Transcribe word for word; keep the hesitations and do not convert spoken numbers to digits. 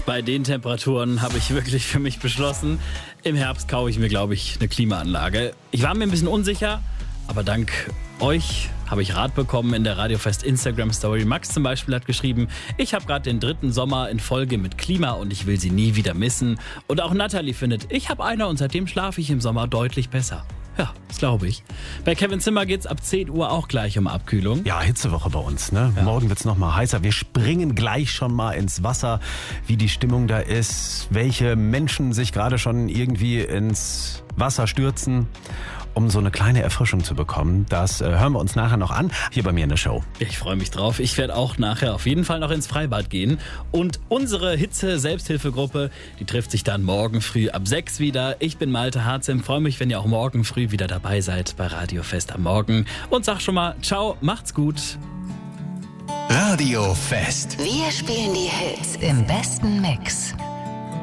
Bei den Temperaturen habe ich wirklich für mich beschlossen, im Herbst kaufe ich mir, glaube ich, eine Klimaanlage. Ich war mir ein bisschen unsicher, aber dank euch habe ich Rat bekommen in der Radiofest Instagram-Story. Max zum Beispiel hat geschrieben, ich habe gerade den dritten Sommer in Folge mit Klima und ich will sie nie wieder missen. Und auch Natalie findet, ich habe eine und seitdem schlafe ich im Sommer deutlich besser. Ja, das glaube ich. Bei Kevin Zimmer geht's ab zehn Uhr auch gleich um Abkühlung. Ja, Hitzewoche bei uns, ne? Ja. Morgen wird's noch mal heißer. Wir springen gleich schon mal ins Wasser, wie die Stimmung da ist, welche Menschen sich gerade schon irgendwie ins Wasser stürzen, um so eine kleine Erfrischung zu bekommen. Das äh, hören wir uns nachher noch an, hier bei mir in der Show. Ich freue mich drauf. Ich werde auch nachher auf jeden Fall noch ins Freibad gehen. Und unsere Hitze-Selbsthilfegruppe, die trifft sich dann morgen früh ab sechs wieder. Ich bin Malte Harzem, freue mich, wenn ihr auch morgen früh wieder dabei seid bei Radiofest am Morgen. Und sag schon mal, ciao, macht's gut. Radiofest. Wir spielen die Hits im besten Mix.